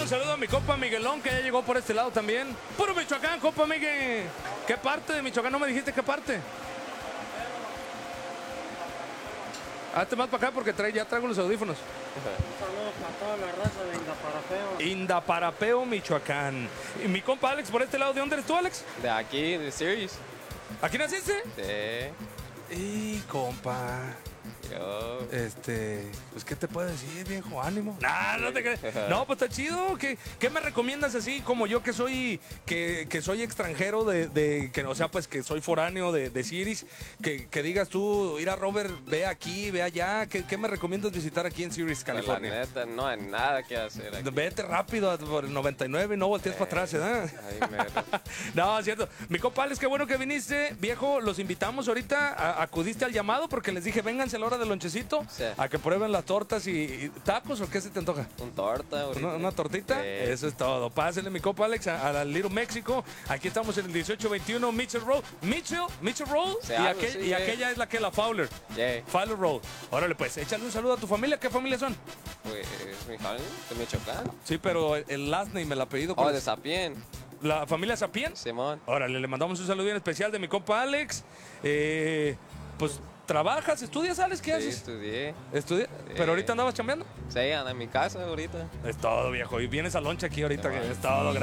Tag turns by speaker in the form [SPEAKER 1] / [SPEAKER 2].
[SPEAKER 1] saludo a mi compa Miguelón, que ya llegó por este lado también. Puro Michoacán, compa Miguel. ¿Qué parte de Michoacán? No me dijiste qué parte. Hazte más para acá porque ya traigo los audífonos.
[SPEAKER 2] Un saludo para toda la raza de Indaparapeo.
[SPEAKER 1] Indaparapeo, Michoacán. Y mi compa Alex, por este lado, ¿de dónde eres tú, Alex?
[SPEAKER 3] De aquí, de Series.
[SPEAKER 1] ¿Aquí naciste?
[SPEAKER 3] Sí.
[SPEAKER 1] Y compa.
[SPEAKER 3] Yo.
[SPEAKER 1] Pues, ¿qué te puedo decir, viejo? Ánimo. Nah, no te crees. No, pues está chido. ¿Qué me recomiendas así como yo que soy extranjero que, o sea, pues que soy foráneo de Sirius? Que digas tú, ir a Robert, ve aquí, ve allá. ¿Qué me recomiendas visitar aquí en Sirius, California?
[SPEAKER 3] La neta, no hay nada que hacer aquí.
[SPEAKER 1] Vete rápido por el 99 y no voltees para atrás, ¿verdad?
[SPEAKER 3] Ahí mero.
[SPEAKER 1] No, es cierto. Mi compa Alex, qué bueno que viniste. Viejo, los invitamos ahorita. Acudiste al llamado porque les dije, vénganse a la hora del lonchecito
[SPEAKER 3] Sí.
[SPEAKER 1] a que prueben las tortas y tacos o qué se te antoja.
[SPEAKER 3] Un torta ahorita.
[SPEAKER 1] ¿Una tortita?
[SPEAKER 3] Sí.
[SPEAKER 1] Eso es todo. Pásenle, mi compa Alex, a la Little México. Aquí estamos en el 1821 Mitchell Road. Mitchell Road.
[SPEAKER 3] Sí,
[SPEAKER 1] y
[SPEAKER 3] algo así,
[SPEAKER 1] y aquella es la Fowler.
[SPEAKER 3] Yeah.
[SPEAKER 1] Fowler Road. Órale, pues, échale un saludo a tu familia. ¿Qué familia son?
[SPEAKER 3] Pues mi familia de Michoacán.
[SPEAKER 1] Sí, pero el last name, el apellido.
[SPEAKER 3] Oh,
[SPEAKER 1] ¿cuál
[SPEAKER 3] de
[SPEAKER 1] es?
[SPEAKER 3] Sapien.
[SPEAKER 1] ¿La familia Sapien?
[SPEAKER 3] Simón.
[SPEAKER 1] Órale, le mandamos un saludo bien especial de mi compa Alex. Pues, ¿trabajas? ¿Estudias, Alex? ¿Qué
[SPEAKER 3] Sí,
[SPEAKER 1] haces?
[SPEAKER 3] estudié.
[SPEAKER 1] ¿Estudias? ¿Pero ahorita andabas chambeando?
[SPEAKER 3] Sí, anda en mi casa ahorita.
[SPEAKER 1] Es todo, viejo. Y vienes a lonche aquí ahorita,
[SPEAKER 3] Sí,
[SPEAKER 1] que
[SPEAKER 3] man.
[SPEAKER 1] es todo.